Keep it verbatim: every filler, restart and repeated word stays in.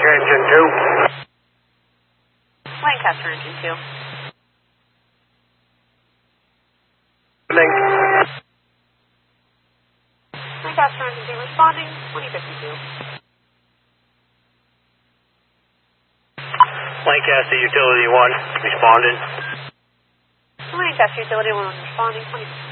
Lancaster Engine two. Lancaster Engine two. Link. Lancaster Engine two responding, twenty fifty-two. Lancaster Utility one, responding. Lancaster Utility one responding, twenty fifty-two.